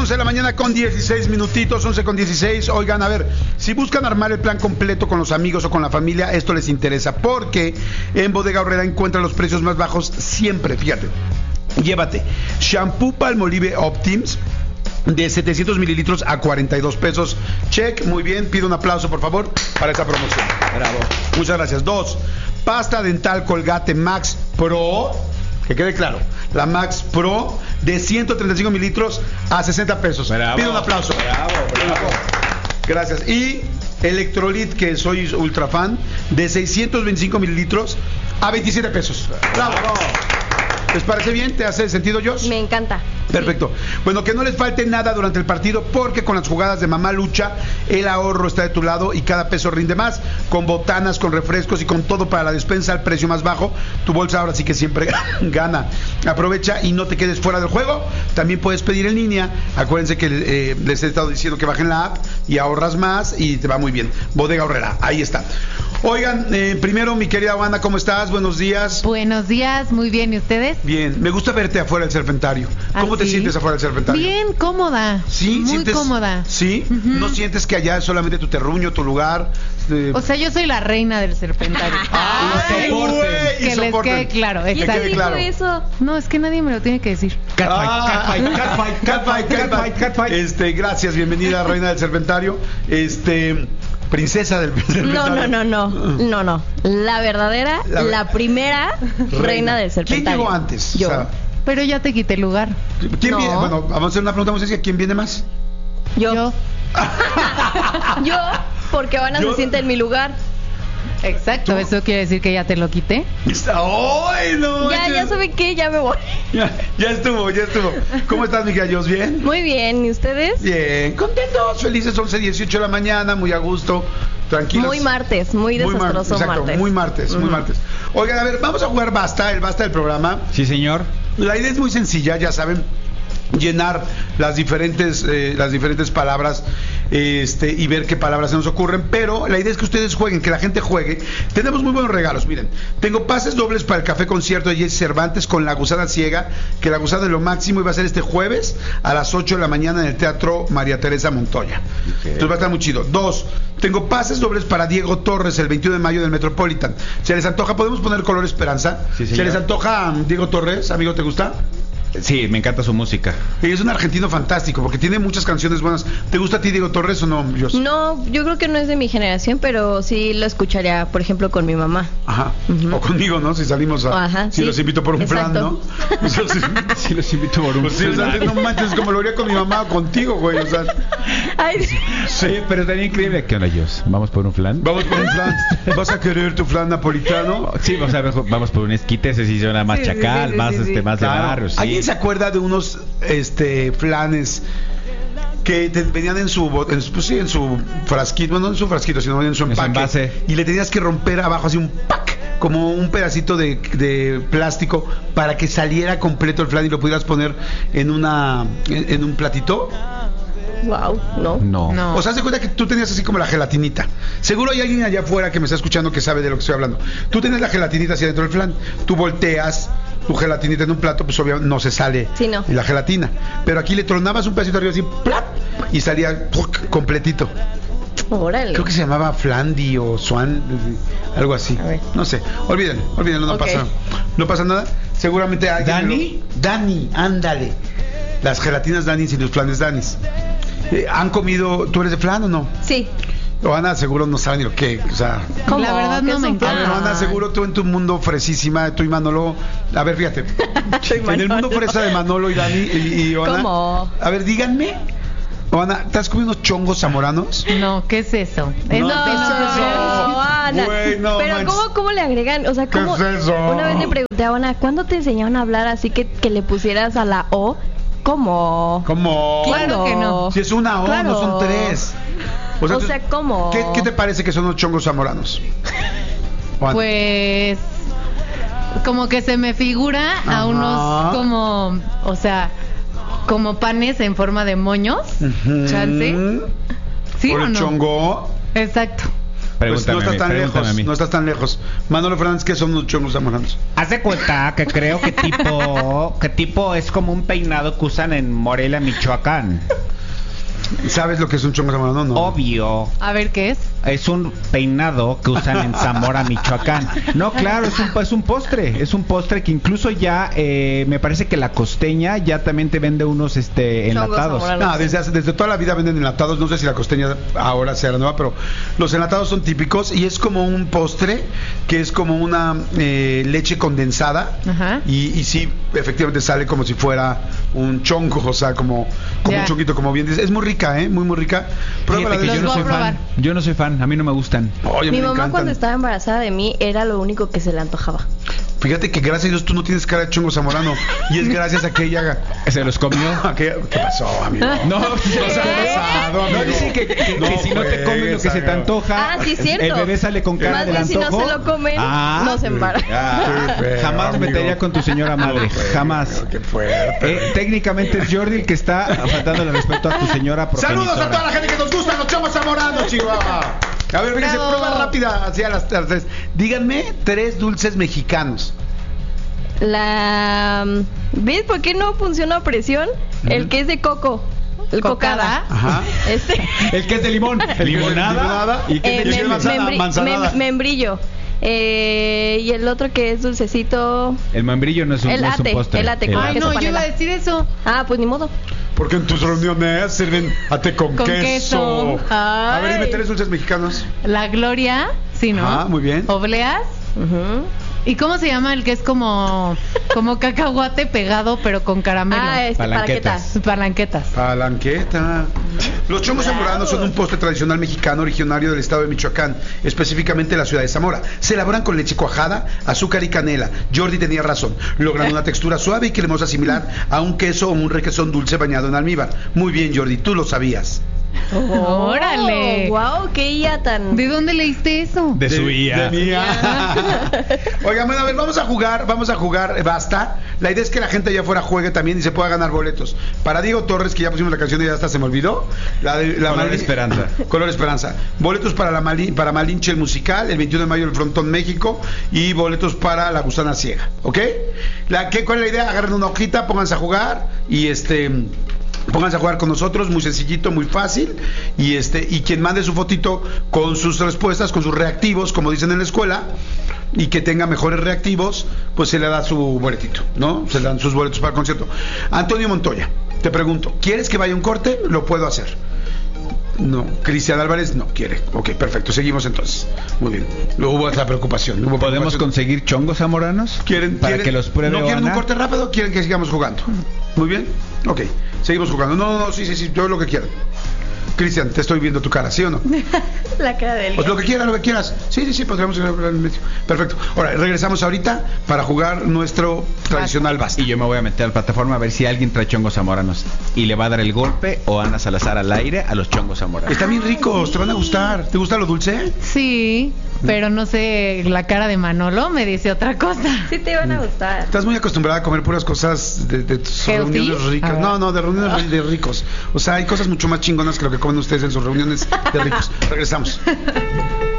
11 de la mañana con 16 minutitos, 11 con 16. Oigan, a ver, si buscan armar el plan completo con los amigos o con la familia, esto les interesa, porque en Bodega Aurrera encuentran los precios más bajos siempre, fíjate. Llévate shampoo Palmolive Optims de 700 mililitros a 42 pesos. Check, muy bien, pido un aplauso por favor para esa promoción. Bravo. Muchas gracias. 2, pasta dental Colgate Max Pro, que quede claro, la Max Pro de 135 mililitros a 60 pesos. Bravo. Pido un aplauso. Bravo. Gracias. Y Electrolit, que soy ultra fan, de 625 mililitros a 27 pesos. Bravo. ¿Les parece bien? ¿Te hace sentido, Josh? Me encanta. Perfecto. Sí. Bueno, que no les falte nada durante el partido, porque con las jugadas de Mamá Lucha, el ahorro está de tu lado y cada peso rinde más. Con botanas, con refrescos y con todo para la despensa al precio más bajo. Tu bolsa ahora sí que siempre gana. Aprovecha y no te quedes fuera del juego. También puedes pedir en línea. Acuérdense que les he estado diciendo que bajen la app y ahorras más y te va muy bien. Bodega Aurrera, ahí está. Oigan, primero mi querida Wanda, ¿cómo estás? Buenos días. Buenos días, muy bien, ¿y ustedes? Bien, me gusta verte afuera del Serpentario. ¿Cómo te sientes afuera del Serpentario? Bien, cómoda. ¿Sí? Muy cómoda. ¿Sí? ¿No sientes que allá es solamente tu terruño, tu lugar? O sea, yo soy la reina del Serpentario. ¡Ay, güey! Que les quede claro, ¿Quién exacto. te dijo eso? No, es que nadie me lo tiene que decir. Catfight. Gracias, bienvenida, reina del Serpentario. Princesa del Serpentario. No. La verdadera, la primera reina del Serpentario. ¿Quién llegó antes? Yo. O sea, pero ya te quité el lugar. ¿quién viene? Bueno, vamos a hacer una pregunta muy sencilla. ¿Quién viene más? Yo, porque Ana se siente en mi lugar. Exacto, eso quiere decir que ya te lo quité. ¡Ay, no! Ya saben qué, ya me voy. Ya estuvo. ¿Cómo estás, mi querida Jos? ¿Bien? Muy bien, ¿y ustedes? Bien, contentos, felices, 11:18 de la mañana, muy a gusto, tranquilos. Muy martes, muy desastroso exacto, martes. Muy martes. Oigan, a ver, vamos a jugar Basta, el Basta del programa. Sí, señor. La idea es muy sencilla, ya saben, llenar las diferentes palabras y ver qué palabras se nos ocurren, pero la idea es que ustedes jueguen, que la gente juegue. Tenemos muy buenos regalos, miren, tengo pases dobles para el café concierto de Jesse Cervantes con La Gusana Ciega, que La Gusana es lo máximo, y va a ser este jueves a las 8 de la mañana en el Teatro María Teresa Montoya. Entonces va a estar muy chido. 2, tengo pases dobles para Diego Torres el 21 de mayo del Metropolitan. ¿Se les antoja? ¿Podemos poner color esperanza? Sí, ¿Se les antoja Diego Torres? Amigo, ¿te gusta? Sí, me encanta su música. Y es un argentino fantástico porque tiene muchas canciones buenas. ¿Te gusta a ti Diego Torres o no, Jos? No, yo creo que no es de mi generación, pero sí lo escucharía, por ejemplo, con mi mamá. Ajá. O conmigo, ¿no? Si salimos a... Ajá, si sí. los invito por un plan, ¿no? Si los invito por un pues sí, o sea, no manches, como lo haría con mi mamá o contigo, güey, o sea... Ay, Sí, pero estaría increíble. ¿Qué onda, Jos? ¿Vamos por un flan? Vamos por un flan. ¿Vas a querer tu flan napolitano? Sí, vamos por un esquite, ese sí suena más chacal, más más de barrio, sí. ¿Alguien se acuerda de unos flanes que venían en su frasquito, no en su frasquito, sino en su empaque, y le tenías que romper abajo así un pack, como un pedacito de plástico para que saliera completo el flan y lo pudieras poner en un platito? wow, no. O sea, haz de cuenta que tú tenías así como la gelatinita. Seguro hay alguien allá afuera que me está escuchando que sabe de lo que estoy hablando. Tú tienes la gelatinita así dentro del flan. Tú volteas tu gelatinita en un plato, pues obviamente no se sale la gelatina. Pero aquí le tronabas un pedacito arriba así, ¡plap! Y salía completito. Órale. Creo que se llamaba Flandy o Swan, algo así. No sé, olvídenlo, Okay. no pasa nada. Seguramente alguien... Dani, ándale. Las gelatinas Danis y los flanes Danis. ¿Han comido? ¿Tú eres de flan o no? Sí. O Ana, seguro no saben ni lo que, o sea... ¿Cómo? La verdad no me A encanta. ver, Ana, seguro tú en tu mundo fresísima, tú y Manolo... A ver, fíjate. En el mundo fresa de Manolo y Dani y Ana... ¿Cómo? A ver, díganme... Ana, ¿te has comido unos chongos zamoranos? No, ¿qué es eso? No, Ana. Güey, no pero manches. ¿cómo le agregan? O sea, ¿cómo? ¿Qué es eso? Una vez le pregunté a Ana, ¿cuándo te enseñaron a hablar así que le pusieras a la O? ¿Cómo? Claro que no. Si es una O, Claro. no son tres. O sea, ¿cómo? ¿Qué te parece que son los chongos zamoranos? Juan. Pues como que se me figura a unos como, o sea, como panes en forma de moños. Ujú. ¿Chance? ¿Sí ¿Por o el no? chongo? Exacto. Pregúntame no estás tan pregúntame a lejos, mí. no estás tan lejos. Manolo Fernández, ¿qué son los chongos zamoranos? Haz de cuenta que creo que tipo es como un peinado que usan en Morelia, Michoacán. ¿Sabes lo que es un chongo zamorano? No. Obvio. A ver, ¿qué es? Es un peinado que usan en Zamora, Michoacán. No, claro, es un postre. Es un postre que incluso ya me parece que la Costeña ya también te vende unos enlatados. No, desde toda la vida venden enlatados. No sé si la Costeña ahora sea la nueva, pero los enlatados son típicos y es como un postre que es como una leche condensada. Ajá. Y sí, efectivamente sale como si fuera un chongo, o sea, como Ya. un chonguito, como bien dices. Es muy rica, muy rica. Pruébala. Fíjate que yo Los no voy soy a probar. fan. Yo no soy fan. A mí no me gustan. Oye, Mi me mamá encantan. cuando estaba embarazada de mí era lo único que se le antojaba. Fíjate que gracias a Dios tú no tienes cara de chongo zamorano y es gracias a que ella... ¿Se los comió? ¿Qué pasó, amigo? No, se ha pasado, amigo. no dicen que si no te comes lo que se te antoja, Ah, sí, cierto. el bebé sale con cara Más del bien si no antojo. se lo comen, no se embaraza. Qué feo, Jamás amigo. metería con tu señora madre, jamás. Qué fuerte. Técnicamente es Jordi el que está faltando el respeto a tu señora progenitora. Saludos a toda la gente que nos gusta los chongos zamoranos, Chihuahua. A ver, fíjense, Bravo. prueba rápida hacia las tres. Díganme 3 dulces mexicanos. ¿Ves por qué no funciona a presión? El que es de coco. El Cocada. cocada. Ajá. Este. El que es de limón, limonada y que mem- manzanada. membrillo. Y el otro que es dulcecito. El membrillo no es un, El no es un ate, postre. el ate con Ay, queso no, yo iba a panela. decir eso. Ah, pues ni modo. Porque en tus reuniones sirven ate con Con queso. queso. A ver, dime Ay. 3 dulces mexicanos. La Gloria, sí, ¿no? Ah, muy bien. Obleas. Ujú. ¿Y cómo se llama el que es como cacahuate pegado pero con caramelo? Ah, Palanquetas. palanquetas. Palanqueta. Los chongos zamoranos son un postre tradicional mexicano originario del estado de Michoacán, específicamente de la ciudad de Zamora. Se elaboran con leche cuajada, azúcar y canela. Jordi tenía razón. Logran una textura suave y cremosa similar a un queso o un requesón dulce bañado en almíbar. Muy bien, Jordi, tú lo sabías. ¡Órale! ¡Wow! ¡Qué IA tan! ¿De dónde leíste eso? De su IA. De mi IA. Oigan, bueno, a ver, vamos a jugar, basta. La idea es que la gente allá afuera juegue también y se pueda ganar boletos. Para Diego Torres, que ya pusimos la canción y ya hasta se me olvidó. Color Esperanza. Color Esperanza. Boletos para para Malinche el musical, el 21 de mayo el Frontón México, y boletos para La Gusana Ciega, ¿ok? ¿Cuál es la idea? Agarren una hojita, pónganse a jugar y pónganse a jugar con nosotros, muy sencillito, muy fácil, y quien mande su fotito con sus respuestas, con sus reactivos, como dicen en la escuela, y que tenga mejores reactivos, pues se le da su boletito, ¿no? Se le dan sus boletos para el concierto. Antonio Montoya, te pregunto, ¿quieres que vaya un corte? Lo puedo hacer. No. Cristian Álvarez no quiere. Ok, perfecto, seguimos entonces. Muy bien. Hubo esa preocupación. ¿Podemos conseguir chongos zamoranos? ¿Para que los pruebe ¿No quieren un Ana? corte rápido o quieren que sigamos jugando? Muy bien. Ok, seguimos jugando. No, sí, yo lo que quieran. Cristian, te estoy viendo tu cara, ¿sí o no? La cara de él. Pues lo que quieras. Sí, podríamos ir al medio. Perfecto. Ahora, regresamos ahorita para jugar nuestro tradicional basta. Y yo me voy a meter a la plataforma a ver si alguien trae chongos zamoranos y le va a dar el golpe o Ana Salazar al aire a los chongos zamoranos. Están bien ricos, te van a gustar. ¿Te gusta lo dulce? Sí, pero no sé, la cara de Manolo me dice otra cosa. Sí te van a gustar. Estás muy acostumbrada a comer puras cosas de tus Healthy. reuniones ricas. Ah. No, de reuniones de ricos. O sea, hay cosas mucho más chingonas que lo que comen ustedes en sus reuniones de ricos. Regresamos.